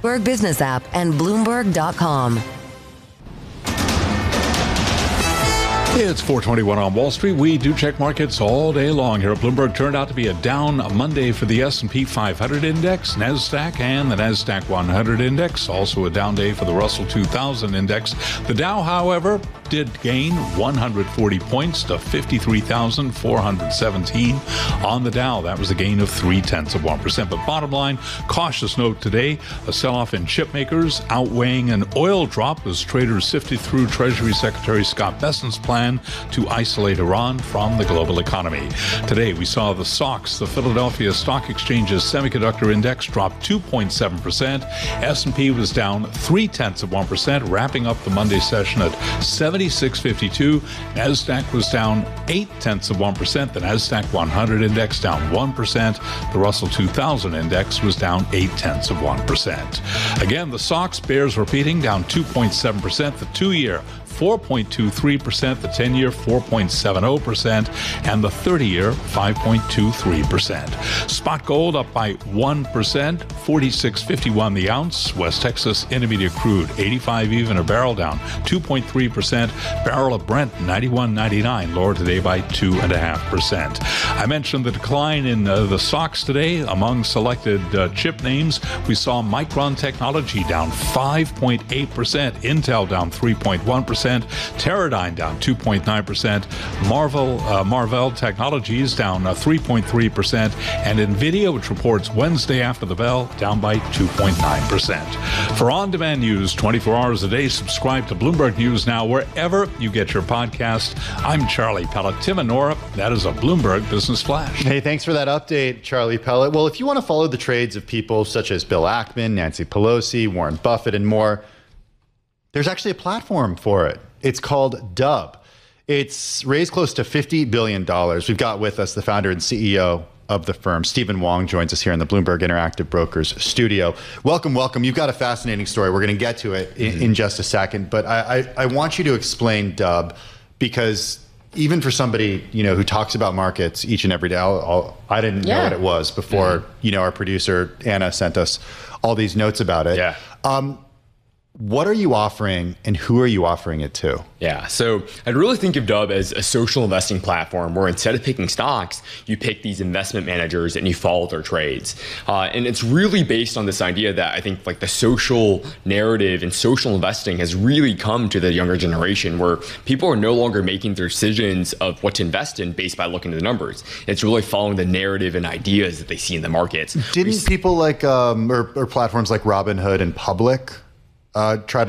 Bloomberg Business app, and Bloomberg.com. It's 421 on Wall Street. We do check markets all day long here at Bloomberg. Turned out to be a down Monday for the S&P 500 index, NASDAQ, and the NASDAQ 100 index. Also a down day for the Russell 2000 index. The Dow, however, did gain 140 points to 53,417 on the Dow. That was a gain of 0.3%. But bottom line, cautious note today, a sell-off in chip makers outweighing an oil drop as traders sifted through Treasury Secretary Scott Bessent's plan to isolate Iran from the global economy. Today, we saw the SOX, the Philadelphia Stock Exchange's semiconductor index, drop 2.7%. S&P was down 0.3%, wrapping up the Monday session at 7652. NASDAQ was down 0.8%. The NASDAQ 100 index down 1%. The Russell 2000 index was down 0.8%. Again, the SOX bears repeating, down 2.7%. The 2-year 4.23%, the 10-year 4.70%, and the 30-year 5.23%. Spot gold up by 1%, 46.51 the ounce. West Texas Intermediate crude 85 even a barrel, down 2.3%. Barrel of Brent 91.99, lower today by 2.5%. I mentioned the decline in the SOX today among selected chip names. We saw Micron Technology down 5.8%, Intel down 3.1%. Teradyne down 2.9%, Marvell Technologies down 3.3%, and NVIDIA, which reports Wednesday after the bell, down by 2.9%. For on-demand news 24 hours a day, subscribe to Bloomberg News Now wherever you get your podcast. I'm Charlie Pellet. Tim and Nora, that is a Bloomberg Business Flash. Hey, thanks for that update, Charlie Pellet. Well, if you want to follow the trades of people such as Bill Ackman, Nancy Pelosi, Warren Buffett, and more, there's actually a platform for it. It's called Dub. It's raised close to $50 billion. We've got with us the founder and CEO of the firm. Stephen Wong joins us here in the Bloomberg Interactive Brokers studio. Welcome, welcome. You've got a fascinating story. We're going to get to it in just a second. But I want you to explain Dub, because even for somebody, who talks about markets each and every day, I didn't know what it was before, our producer, Anna, sent us all these notes about it. Yeah. What are you offering, and who are you offering it to? Yeah, so I'd really think of Dub as a social investing platform where instead of picking stocks, you pick these investment managers and you follow their trades. And it's really based on this idea that I think like the social narrative and social investing has really come to the younger generation, where people are no longer making their decisions of what to invest in based by looking at the numbers. It's really following the narrative and ideas that they see in the markets. Didn't people like, or platforms like Robinhood and Public try